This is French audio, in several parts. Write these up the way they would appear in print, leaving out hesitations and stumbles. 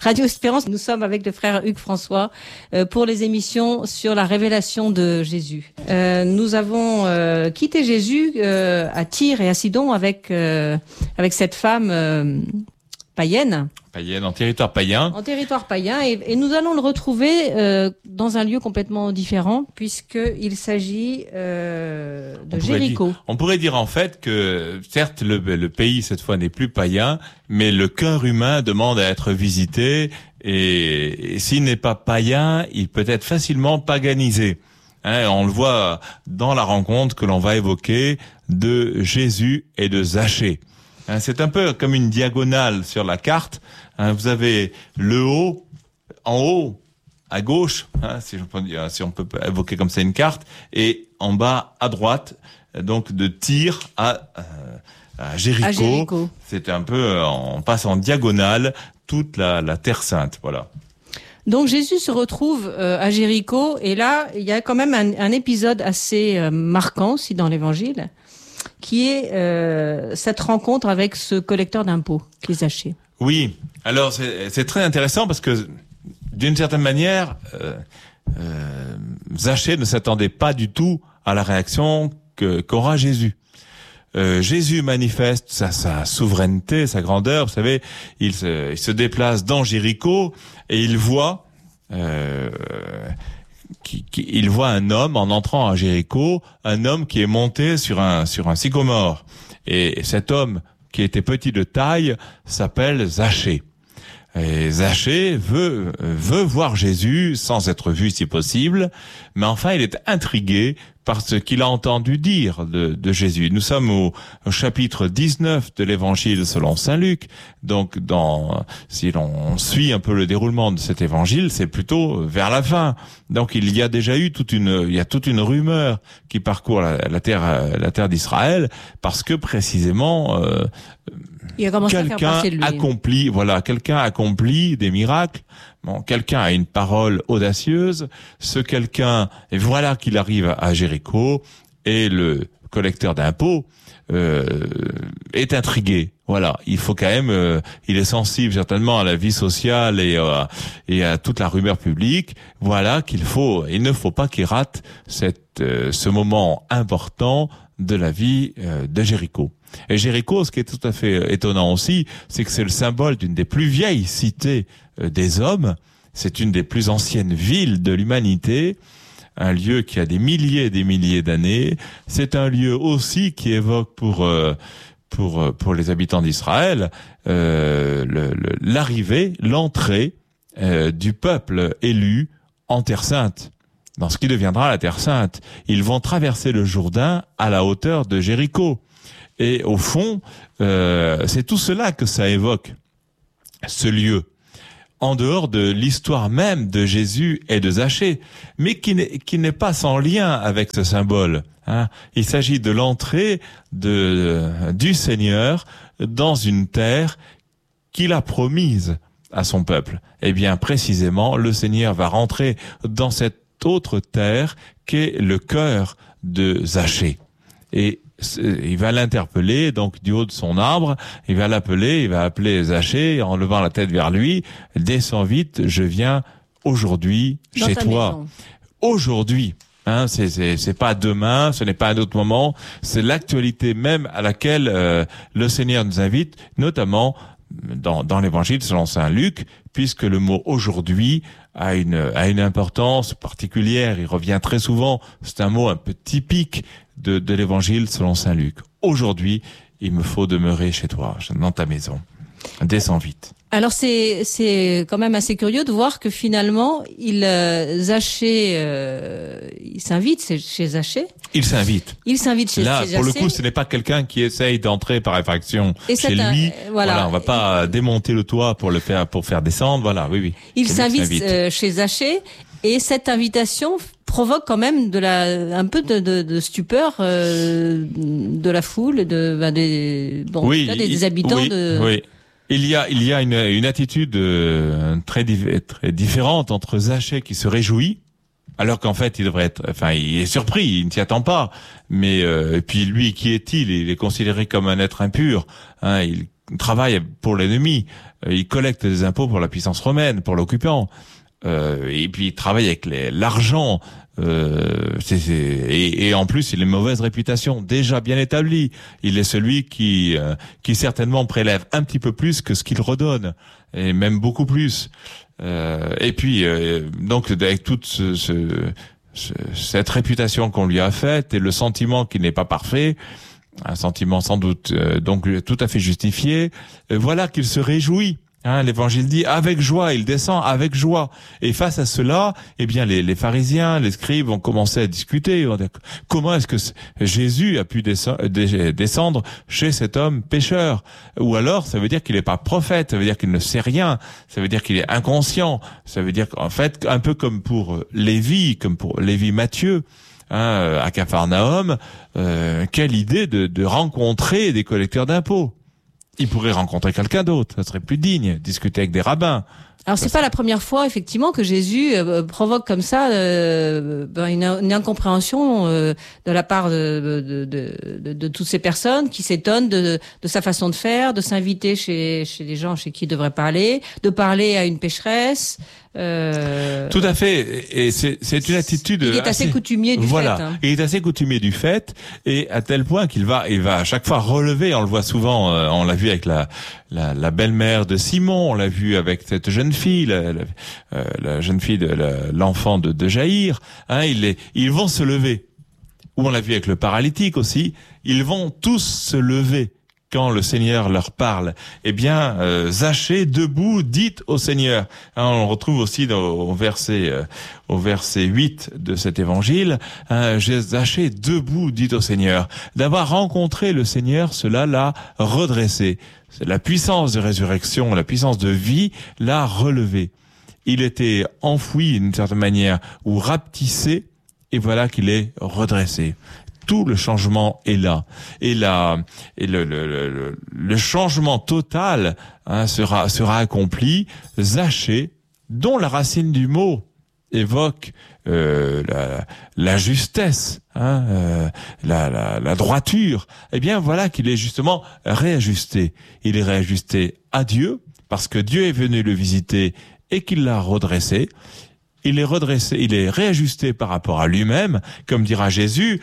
Radio Espérance. Nous sommes avec le frère Hugues François pour les émissions sur la révélation de Jésus. Nous avons quitté Jésus à Tyr et à Sidon avec cette femme païenne. Païenne, en territoire païen. En territoire païen, et nous allons le retrouver dans un lieu complètement différent, puisqu'il s'agit de Jéricho. On pourrait dire en fait que, certes, le pays cette fois n'est plus païen, mais le cœur humain demande à être visité, et s'il n'est pas païen, il peut être facilement paganisé. On le voit dans la rencontre que l'on va évoquer de Jésus et de Zachée. C'est un peu comme une diagonale sur la carte. Vous avez le haut, en haut, à gauche, si on peut évoquer comme ça une carte, et en bas, à droite, donc de Tyr à Jéricho. C'est un peu, on passe en diagonale toute la Terre Sainte, voilà. Donc Jésus se retrouve à Jéricho, et là, il y a quand même un épisode assez marquant aussi dans l'Évangile, qui est cette rencontre avec ce collecteur d'impôts, qui est Zachée. Oui, alors c'est très intéressant parce que d'une certaine manière, Zachée ne s'attendait pas du tout à la réaction qu'aura Jésus. Jésus manifeste sa souveraineté, sa grandeur. Vous savez, il se déplace dans Jéricho et il voit il voit un homme en entrant à Jéricho, un homme qui est monté sur un sycomore. Et cet homme, qui était petit de taille, s'appelle Zachée. Et Zachée veut voir Jésus sans être vu si possible, mais enfin il est intrigué par ce qu'il a entendu dire de Jésus. Nous sommes au chapitre 19 de l'Évangile selon Saint Luc. Donc si l'on suit un peu le déroulement de cet évangile, c'est plutôt vers la fin. Donc il y a déjà eu toute une rumeur qui parcourt la terre d'Israël, parce que précisément quelqu'un accomplit des miracles. Bon, quelqu'un a une parole audacieuse. Ce quelqu'un, et voilà qu'il arrive à Jéricho, et le collecteur d'impôts est intrigué. Voilà, il faut quand même, il est sensible certainement à la vie sociale et à toute la rumeur publique. Voilà il ne faut pas qu'il rate ce moment important de la vie de Jéricho. Et Jéricho, ce qui est tout à fait étonnant aussi, c'est que c'est le symbole d'une des plus vieilles cités des hommes. C'est une des plus anciennes villes de l'humanité, un lieu qui a des milliers et des milliers d'années. C'est un lieu aussi qui évoque pour les habitants d'Israël l'entrée du peuple élu en Terre Sainte, dans ce qui deviendra la Terre Sainte. Ils vont traverser le Jourdain à la hauteur de Jéricho. Et au fond, c'est tout cela que ça évoque, ce lieu, en dehors de l'histoire même de Jésus et de Zachée, mais qui n'est pas sans lien avec ce symbole. Il s'agit de l'entrée du Seigneur dans une terre qu'il a promise à son peuple. Eh bien, précisément, le Seigneur va rentrer dans cette autre terre qu'est le cœur de Zachée. Et il va l'interpeller, donc du haut de son arbre, il va appeler Zachée en levant la tête vers lui. Descends vite, je viens aujourd'hui chez toi. Maison. Aujourd'hui. C'est pas demain, ce n'est pas un autre moment, c'est l'actualité même à laquelle le Seigneur nous invite, notamment dans l'évangile selon Saint Luc, puisque le mot aujourd'hui a une importance particulière, il revient très souvent, c'est un mot un peu typique de l'évangile selon Saint Luc. Aujourd'hui, il me faut demeurer chez toi, dans ta maison. Descends vite. Alors c'est quand même assez curieux de voir que finalement Zachée il s'invite chez Zachée. Il s'invite chez Zachée. Là, pour le coup, ce n'est pas quelqu'un qui essaye d'entrer par effraction chez lui. Voilà, on va pas démonter le toit pour faire descendre. Voilà, oui. Il s'invite chez Zachée, et cette invitation provoque quand même un peu de stupeur de la foule, des habitants de. Oui. Il y a une attitude très différente entre Zachée qui se réjouit, alors qu'en fait il est surpris, il ne s'y attend pas. Mais et puis lui, qui est-il ? Il est considéré comme un être impur. travaille pour l'ennemi. Il collecte des impôts pour la puissance romaine, pour l'occupant. Et puis il travaille avec l'argent. Et en plus, il a une mauvaise réputation, déjà bien établie. Il est celui qui certainement prélève un petit peu plus que ce qu'il redonne, et même beaucoup plus. Et puis, donc, avec toute cette réputation qu'on lui a faite et le sentiment qu'il n'est pas parfait, un sentiment sans doute donc tout à fait justifié, voilà qu'il se réjouit. L'Évangile dit avec joie, il descend avec joie. Et face à cela, eh bien les pharisiens, les scribes ont commencé à discuter. Comment est-ce que Jésus a pu descendre chez cet homme pécheur? Ou alors, ça veut dire qu'il n'est pas prophète, ça veut dire qu'il ne sait rien, ça veut dire qu'il est inconscient, ça veut dire qu'en fait, un peu comme pour Lévi, Matthieu, à Capharnaüm, quelle idée de rencontrer des collecteurs d'impôts. Il pourrait rencontrer quelqu'un d'autre, ça serait plus digne, discuter avec des rabbins. Alors c'est pas la première fois effectivement que Jésus provoque comme ça une incompréhension de la part de toutes ces personnes qui s'étonnent de sa façon de faire, de s'inviter chez des gens chez qui il devrait parler, de parler à une pécheresse. Tout à fait, et c'est une attitude. Il est assez coutumier du fait. Hein. Il est assez coutumier du fait, et à tel point qu'il va à chaque fois relever. On le voit souvent. On l'a vu avec la belle-mère de Simon. On l'a vu avec cette jeune fille, la jeune fille de l'enfant de Jaïr. Ils vont se lever. Ou on l'a vu avec le paralytique aussi. Ils vont tous se lever. Quand le Seigneur leur parle, eh bien, Zachée, debout, dites au Seigneur. On retrouve aussi au verset 8 de cet évangile, Zachée, debout, dites au Seigneur. D'avoir rencontré le Seigneur, cela l'a redressé. La puissance de résurrection, la puissance de vie l'a relevé. Il était enfoui d'une certaine manière ou rapetissé, et voilà qu'il est redressé. Tout le changement est là, et le changement total sera accompli. Zachée, dont la racine du mot évoque la justesse, la droiture. Eh bien, voilà qu'il est justement réajusté. Il est réajusté à Dieu parce que Dieu est venu le visiter et qu'il l'a redressé. Il est redressé, il est réajusté par rapport à lui-même, comme dira Jésus,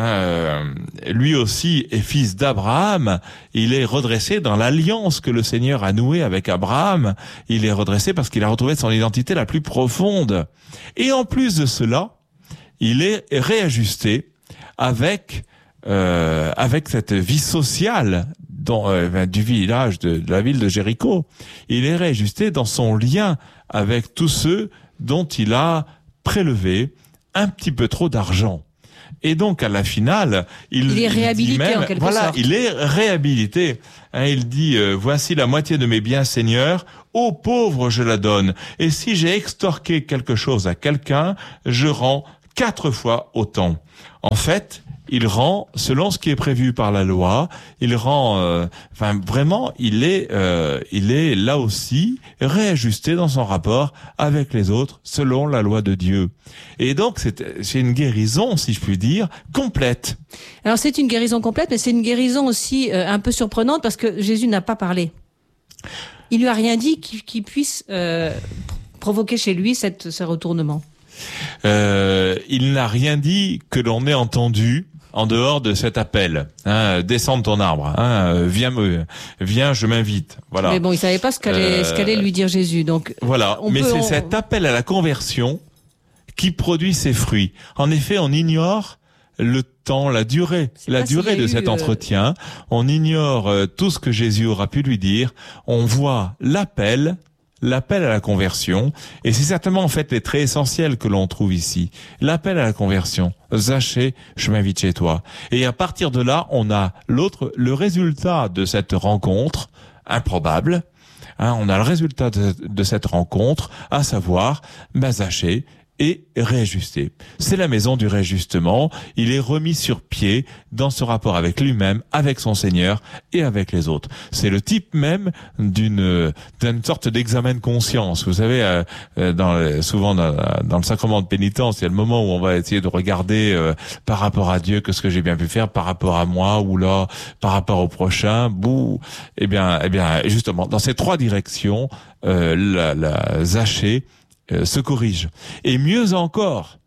lui aussi est fils d'Abraham, il est redressé dans l'alliance que le Seigneur a nouée avec Abraham, il est redressé parce qu'il a retrouvé son identité la plus profonde. Et en plus de cela, il est réajusté avec cette vie sociale du village de la ville de Jéricho. Il est réajusté dans son lien avec tous ceux dont il a prélevé un petit peu trop d'argent. Et donc, à la finale, il est réhabilité même, en quelque sorte. Il est réhabilité. Il dit, voici la moitié de mes biens, Seigneur, aux pauvres je la donne. Et si j'ai extorqué quelque chose à quelqu'un, je rends 4 fois autant. En fait, il rend selon ce qui est prévu par la loi. Il rend, vraiment, il est là aussi réajusté dans son rapport avec les autres selon la loi de Dieu. Et donc c'est une guérison, si je puis dire, complète. Alors c'est une guérison complète, mais c'est une guérison aussi un peu surprenante parce que Jésus n'a pas parlé. Il lui a rien dit qui puisse provoquer chez lui ce retournement. Il n'a rien dit que l'on ait entendu en dehors de cet appel, descends de ton arbre, viens, je m'invite. Voilà. Mais bon, il savait pas ce qu'allait lui dire Jésus, donc. Voilà. Mais c'est cet appel à la conversion qui produit ses fruits. En effet, on ignore le temps, la durée de cet entretien. On ignore tout ce que Jésus aura pu lui dire. On voit l'appel à la conversion, et c'est certainement en fait les traits essentiels que l'on trouve ici. L'appel à la conversion. Zachée, je m'invite chez toi. Et à partir de là, on a le résultat de cette rencontre improbable. On a le résultat de cette rencontre, à savoir, Zachée est réajusté. C'est la maison du réajustement. Il est remis sur pied dans ce rapport avec lui-même, avec son Seigneur et avec les autres. C'est le type même d'une sorte d'examen de conscience. Vous savez, souvent dans le sacrement de pénitence, il y a le moment où on va essayer de regarder par rapport à Dieu, qu'est-ce que j'ai bien pu faire, par rapport à moi, ou là, par rapport au prochain. Eh bien, justement, dans ces trois directions, Zachée se corrige. Et mieux encore,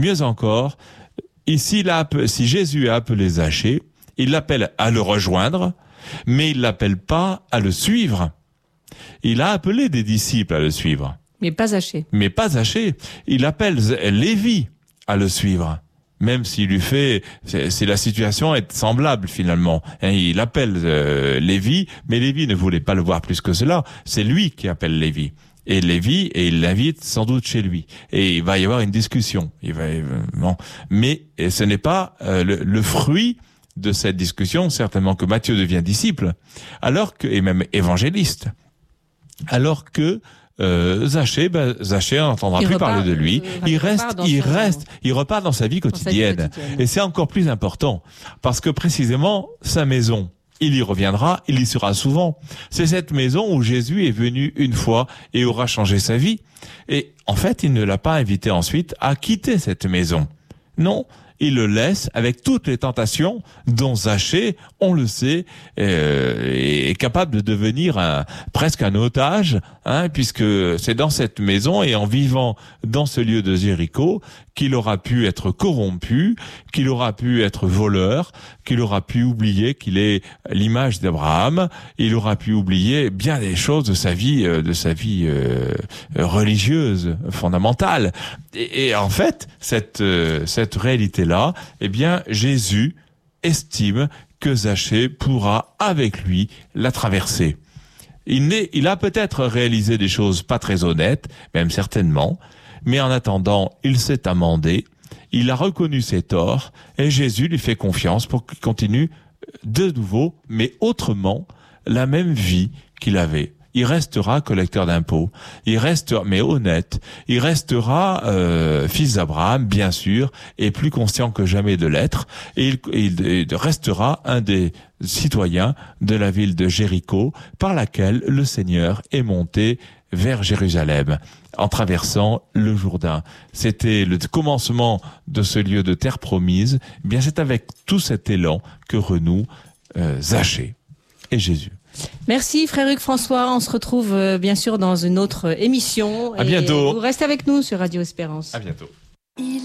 ici, si Jésus a appelé Zachée, il l'appelle à le rejoindre, mais il l'appelle pas à le suivre. Il a appelé des disciples à le suivre. Mais pas Zachée. Il appelle Lévi à le suivre. Même s'il lui fait, si la situation est semblable finalement. Il appelle Lévi, mais Lévi ne voulait pas le voir plus que cela. C'est lui qui appelle Lévi. Et il l'invite sans doute chez lui. Et il va y avoir une discussion. Mais ce n'est pas le fruit de cette discussion, certainement que Matthieu devient disciple, et même évangéliste. Alors que Zachée n'entendra plus parler de lui. Il repart dans sa vie quotidienne. Et c'est encore plus important, parce que précisément, sa maison, il y reviendra, il y sera souvent. C'est cette maison où Jésus est venu une fois et aura changé sa vie. Et en fait, il ne l'a pas invité ensuite à quitter cette maison. Non, il le laisse avec toutes les tentations dont Zachée, on le sait, est capable de devenir presque un otage, puisque c'est dans cette maison et en vivant dans ce lieu de Jéricho qu'il aura pu être corrompu, qu'il aura pu être voleur, qu'il aura pu oublier qu'il est l'image d'Abraham, il aura pu oublier bien des choses de sa vie religieuse fondamentale. Et en fait, cette réalité-là, eh bien, Jésus estime que Zachée pourra avec lui la traverser. Il a peut-être réalisé des choses pas très honnêtes, même certainement, mais en attendant, il s'est amendé, il a reconnu ses torts, et Jésus lui fait confiance pour qu'il continue de nouveau, mais autrement, la même vie qu'il avait. Il restera collecteur d'impôts, mais honnête, il restera fils d'Abraham, bien sûr, et plus conscient que jamais de l'être, et il restera un des citoyens de la ville de Jéricho, par laquelle le Seigneur est monté vers Jérusalem, en traversant le Jourdain. C'était le commencement de ce lieu de terre promise. Eh bien, c'est avec tout cet élan que renoue Zachée et Jésus. Merci frère Hugues François, on se retrouve bien sûr dans une autre émission. À bientôt. Vous restez avec nous sur Radio Espérance. À bientôt.